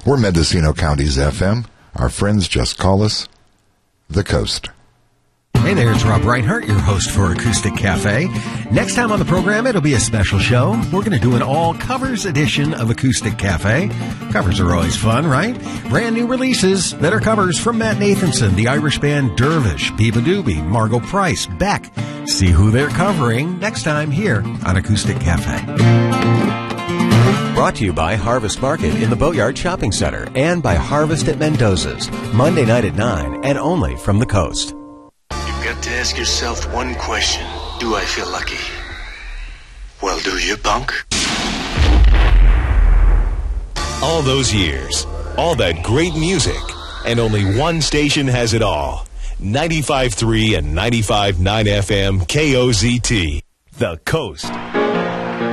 We're Mendocino County's FM. Our friends just call us The Coast. Hey there, it's Rob Reinhart, your host for Acoustic Cafe. Next time on the program, it'll be a special show. We're going to do an all-covers edition of Acoustic Cafe. Covers are always fun, right? Brand new releases, better covers from Matt Nathanson, the Irish band Dervish, Biba Doobie, Margot Price, Beck. See who they're covering next time here on Acoustic Cafe. Brought to you by Harvest Market in the Boatyard Shopping Center and by Harvest at Mendoza's, Monday night at 9 and only from the Coast. You've got to ask yourself one question. Do I feel lucky? Well, do you, punk? All those years, all that great music, and only one station has it all. 95.3 and 95.9 FM KOZT, The Coast.